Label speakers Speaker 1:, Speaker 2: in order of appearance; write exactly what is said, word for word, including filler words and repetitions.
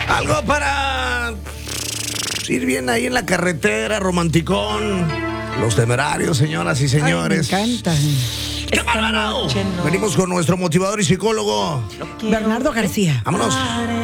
Speaker 1: Algo para ir bien ahí en la carretera, romanticón. Los Temerarios, señoras y señores.
Speaker 2: Ay, me encantan.
Speaker 1: ¡Qué bárbaro! Venimos con nuestro motivador y psicólogo
Speaker 2: Bernardo García.
Speaker 1: Vámonos.